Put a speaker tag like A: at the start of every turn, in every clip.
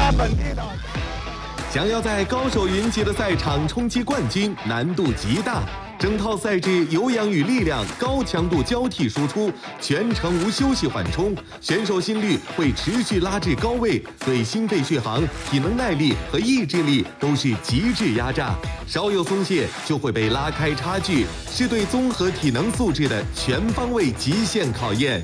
A: 家本地的。
B: 想要在高手云集的赛场冲击冠军，难度极大。整套赛制有氧与力量高强度交替输出，全程无休息缓冲，选手心率会持续拉至高位，对心肺续航、体能耐力和意志力都是极致压榨。稍有松懈就会被拉开差距，是对综合体能素质的全方位极限考验。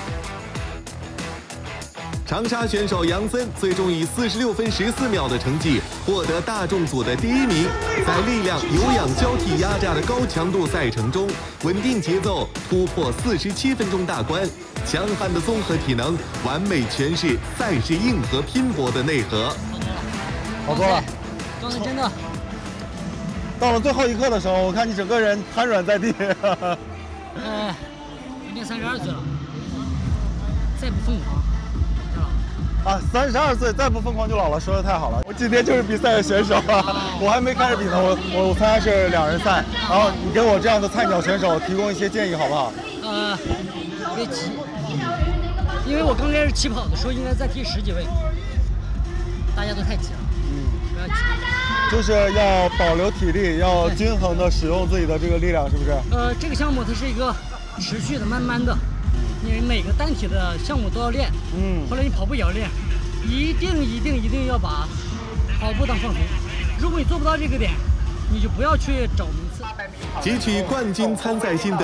B: 长沙选手杨森最终以46分14秒的成绩获得大众组的第1名。在力量有氧交替压榨的高强度赛程中，稳定节奏，突破47分钟大关，强悍的综合体能完美诠释赛事硬核拼搏的内核。
A: 好多了，
C: 刚才真的。
A: 到了最后一刻的时候，我看你整个人瘫软在地。
C: 今年32岁了，再不疯狂。
A: 啊，32岁再不疯狂就老了，说的太好了。我今天就是比赛的选手啊，我还没开始比呢，我参加是2人赛，然后你给我这样的菜鸟选手提供一些建议好不好？
C: 别急，因为我刚开始起跑的时候应该在第10几位，大家都太急了，不要急。
A: 就是要保留体力，要均衡的使用自己的这个力量，是不是？
C: 这个项目它是一个持续的、慢慢的。你每个单体的项目都要练，后来你跑步也要练，一定要把跑步当放松。如果你做不到这个点，你就不要去找名次。
B: 汲取冠军参赛心得。